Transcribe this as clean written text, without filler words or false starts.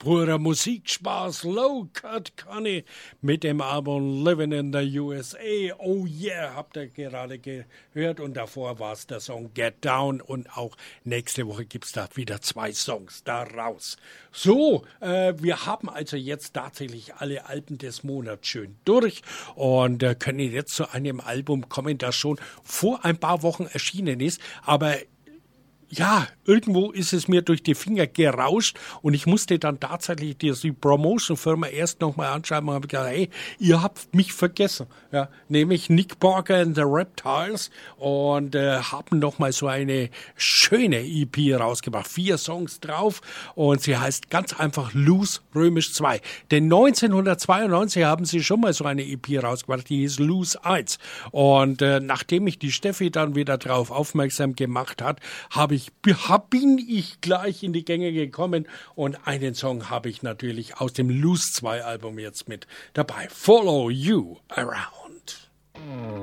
Purer Musikspaß, Low Cut Connie mit dem Album Living in the USA. Oh yeah, habt ihr gerade gehört. Und davor war es der Song Get Down. Und auch nächste Woche gibt es da wieder 2 Songs daraus. So, wir haben also jetzt tatsächlich alle Alben des Monats schön durch und können jetzt zu einem Album kommen, das schon vor ein paar Wochen erschienen ist. Aber ja, irgendwo ist es mir durch die Finger gerauscht und ich musste dann tatsächlich die Promotion-Firma erst nochmal anschreiben und habe gesagt, hey, ihr habt mich vergessen. Ja, nämlich Nick Parker and the Reptiles und haben nochmal so eine schöne EP rausgebracht. 4 Songs drauf und sie heißt ganz einfach Loose Römisch 2. Denn 1992 haben sie schon mal so eine EP rausgebracht, die hieß Loose 1. Und nachdem mich die Steffi dann wieder drauf aufmerksam gemacht hat, bin ich gleich in die Gänge gekommen und einen Song habe ich natürlich aus dem Loose 2 Album jetzt mit dabei. Follow You Around.